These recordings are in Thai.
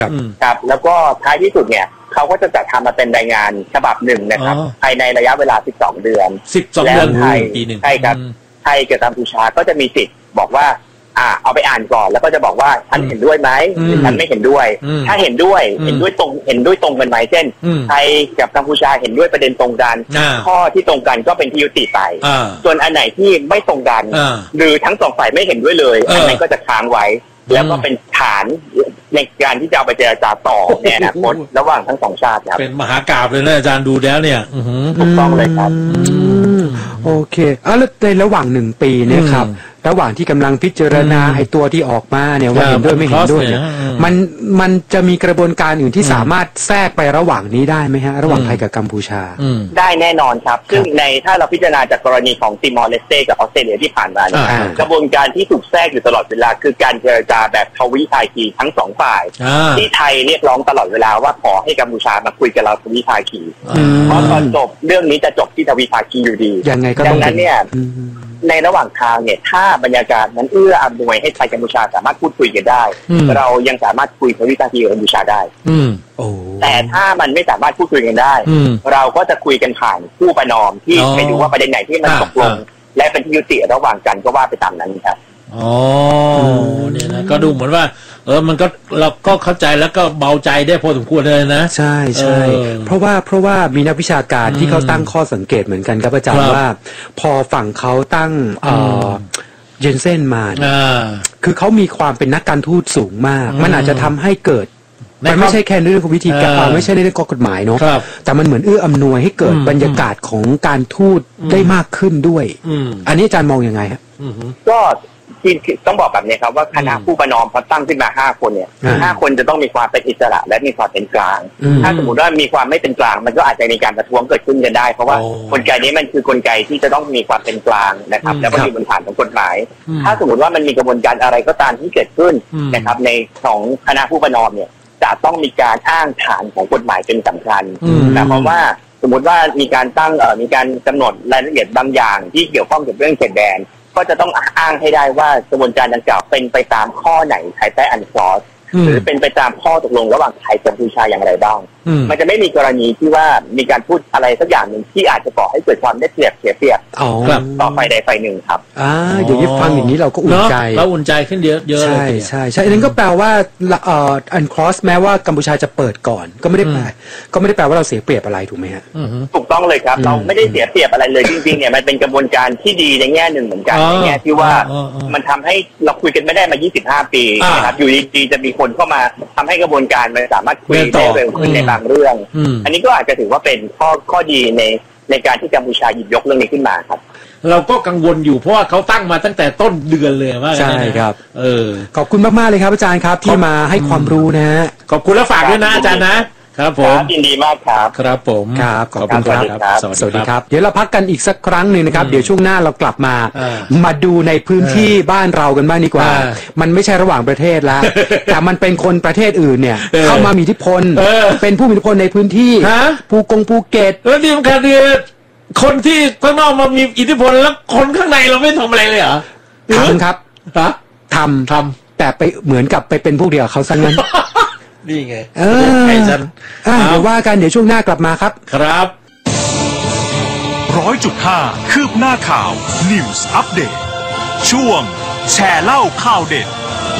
ครับแล้วก็ท้ายที่สุดเนี่ยเขาก็จะจัดทำมาเป็นรายงานฉบับหนึ่งนะครับภายในระยะเวลา12 เดือนแล้วไทยใช่ครับไทยกับกัมพูชาก็จะมีสิทธิ์บอกว่าเอาไปอ่านก่อนแล้วก็จะบอกว่าฉันเห็นด้วยไหมหรือฉันไม่เห็นด้วยถ้าเห็นด้วยตรงกันไหมเช่นไทยกับกัมพูชาเห็นด้วยประเด็นตรงกันข้อที่ตรงกันก็เป็นที่ยุติไปส่วนอันไหนที่ไม่ตรงกันหรือทั้งสองฝ่ายไม่เห็นด้วยเลยอันนั้นก็จะค้างไว้แล้วก็เป็นฐานในการที่จะเอาไปเจรจาต่อในอนาคตระหว่างทั้งสองชาติครับเป็นมหากาพย์เลยนะอาจารย์ดูแล้วเนี่ยถูกต้องเลยครับโอเคแล้วในระหว่าง1 ปีเนี่ยครับระหว่างที่กำลังพิจารณาไอ้ตัวที่ออกมาเนี่ยว่าเห็นด้วยไม่เห็นด้วยเนี่ยมันจะมีกระบวนการอื่นที่สามารถแทรกไประหว่างนี้ได้ไหมฮะระหว่างไทยกับกัมพูชาได้แน่นอนครับซึ่งถ้าเราพิจารณาจากกรณีของติมอร์เลสเต้กับออสเตรเลียที่ผ่านมากระบวนการที่ถูกแทรกอยู่ตลอดเวลาคือการเจรจาแบบทวิภาคีทั้งสองฝ่ายที่ไทยเรียกร้องตลอดเวลาว่าขอให้กัมพูชามาคุยกับเราทวิภาคีเพราะตอนจบเรื่องนี้จะจบที่ทวิภาคีอยู่ดียังไงก็ต้องดังนั้นเนี่ยในระหว่างทางเนี่ยถ้าบรรยากาศนั้นเอื้ออำนวยให้ไทยกัมพูชาสามารถพูดคุยกันได้เรายังสามารถคุยทวิภาคีกับกัมพูชาได้แต่ถ้ามันไม่สามารถพูดคุยกันได้เราก็จะคุยกันผ่านผู้ประนอมที่ไปดูว่าประเด็นไหนที่มันตกลงและเป็นที่ยุติระหว่างกันก็ว่าไปตามนั้นครับเนี่ยนะก็ดูเหมือนว่ามันก็เราก็เข้าใจแล้วก็เบาใจได้พอสมควรเลยนะใช่ใช่เพราะว่ามีนักวิชาการที่เขาตั้งข้อสังเกตเหมือนกันครับอาจารย์ว่าพอฝั่งเขาตั้งเยนเซ่นมาคือเขามีความเป็นนักการทูตสูงมากมันอาจจะทำให้เกิดมันไม่ใช่แค่เรื่องของวิธีการไม่ใช่ในเรื่องกฎหมายเนาะแต่มันเหมือนเอื้ออำนวยให้เกิดบรรยากาศของการทูตได้มากขึ้นด้วยอันนี้อาจารย์มองยังไงครับก็ที่ต้องบอกแบบนี้ครับว่าคณะผู้ประนอมพอตั้งขึ้นมา5 คนเนี่ย5 คนจะต้องมีความเป็นอิสระและมีความเป็นกลางถ้าสมมติว่ามีความไม่เป็นกลางมันก็อาจจะมีการประท้วงเกิดขึ้นกันได้เพราะว่ากลไกนี้มันคือกลไกที่จะต้องมีความเป็นกลางนะครับแล้วก็มีบนฐานของกฎหมายถ้าสมมติว่ามันมีกระบวนการอะไรก็ตามที่เกิดขึ้นนะครับในของคณะผู้ประนอมเนี่ยจะต้องมีการอ้างฐานของกฎหมายเป็นสำคัญแต่เพราะว่าสมมติว่ามีการตั้งมีการกำหนดรายละเอียดบางอย่างที่เกี่ยวข้องกับเรื่องเขตแดนก็จะต้องอ้างให้ได้ว่ากระบวนการดังกล่าวเป็นไปตามข้อไหนภายใต้อันคลอสหรือเป็นไปตามข้อตกลงระหว่างไทยกับกัมพูชาอย่างไรบ้างมันจะไม่มีกรณีที่ว่ามีการพูดอะไรสักอย่างหนึ่งที่อาจจะก่อให้เกิดความได้เปรียบเสียเปรียบต่อฝ่ายใดฝ่ายหนึ่งครับอย่างนี้ฟังอย่างนี้เราก็อุ่นใจเราอุ่นใจขึ้นเยอะเลยใช่นั่นก็แปลว่าอันคลอสแม้ว่ากัมพูชาจะเปิดก่อนก็ไม่ได้แปลว่าเราเสียเปรียบอะไรถูกไหมฮะถูกต้องเลยครับเราไม่ได้เสียเปรียบอะไรเลยจริงๆเนี่ยมันเป็นกระบวนการที่ดีในแง่หนึ่งเหมือนกันในแง่ที่ว่ามันทำให้เราคุยกันไม่ได้มา25 ปีนะครับอยู่ดีๆจะมีคนเข้ามาทำให้กระบวนการมันสามารถคุยได้เร็วขึ้นในบางเรื่องอันนี้ก็อาจจะถือว่าเป็นข้อดีในการที่กัมพูชาหยิบยกเรื่องนี้ขึ้นมาครับเราก็กังวลอยู่เพราะว่าเขาตั้งมาตั้งแต่ต้นเดือนเลยว่าใช่ครับขอบคุณมากๆเลยครับอาจารย์ครับที่มาให้ความรู้นะฮะขอบคุณและฝากด้วยนะอาจารย์นะครับผมยินดีมากครับครับผมครับขอบคุณครับสวัสดีครับเดี๋ยวเราพักกันอีกสักครั้งหนึ่งนะครับเดี๋ยวช่วงหน้าเรากลับมาดูในพื้นที่บ้านเรากันบ้างดีกว่ามันไม่ใช่ระหว่างประเทศแล้วแต่มันเป็นคนประเทศอื่นเนี่ยเข้ามามีอิทธิพลเป็นผู้มีอิทธิพลในพื้นที่ภูเก็ตนี่มันคือคนที่ข้างนอกมามีอิทธิพลแล้วคนข้างในเราไม่ทำอะไรเลยเหรอทำครับทำแต่ไปเหมือนกับไปเป็นพวกเดียวเขาซะงั้นนี่ไงให้ฉันเดี๋ยวว่ากันเดี๋ยวช่วงหน้ากลับมาครับครับ 100.5 คืบหน้าข่าว News Update ช่วงแชร์เล่าข่าวเด็ด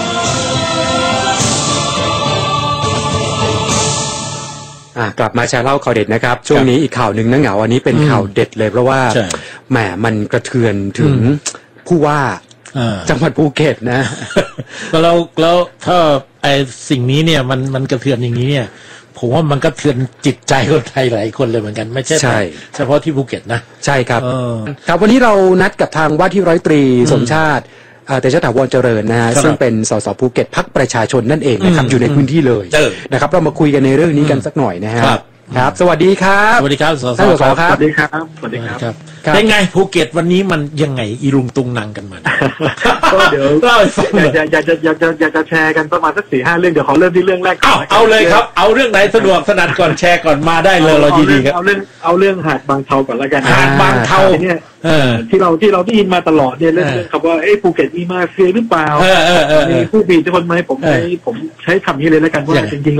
กลับมาแชร์เล่าข่าวเด็ดนะครับช่วงนี้อีกข่าวหนึ่งนะเหงาอันนี้เป็นข่าวเด็ดเลยเพราะว่าแหมมันกระเทือนถึงผู้ว่าจังหวัดภูเก็ตนะแล้วถ้าไอ้สิ่งนี้เนี่ยมันกระเทือนอย่างนี้เนี่ยผมว่ามันกระเทือนจิตใจคนไทยหลายคนเลยเหมือนกันไม่ใช่เฉพาะที่ภูเก็ตนะใช่ครับครับวันนี้เรานัดกับทางว่าที่ร้อยตรีสมชาติเตชะถาวรเจริญนะฮะซึ่งเป็นสสภูเก็ตพรรคประชาชนนั่นเองนะครับอยู่ในพื้นที่เลยนะครับเรามาคุยกันในเรื่องนี้กันสักหน่อยนะฮะครับสวัสดีครับสวัสดีครับสสครับสวัสดีครับสวัสดีครับเป็นไงภูเก็ตวันนี้มันยังไงอีรุงตุงนังกันมาก็เดี๋ยวเล่าให้ฟังอยากจะแชร์กันประมาณสัก 4-5 เรื่องเดี๋ยวขอเริ่มที่เรื่องแรกก่อนเอาเลยครับเอาเรื่องไหนสะดวกถนัดก่อนแชร์ก่อนมาได้เลยเรายินดีครับเอาเรื่องหาดบางเทาก่อนแล้วกันหาดบางเทาเนี่ยที่เราได้ยินมาตลอดเนี่ยเรื่องคำว่าภูเก็ตมีมาเฟียหรือเปล่ามีผู้มีอิทธิพลไหมผมใช้คำนี้เลยแล้วกันเพราะจริง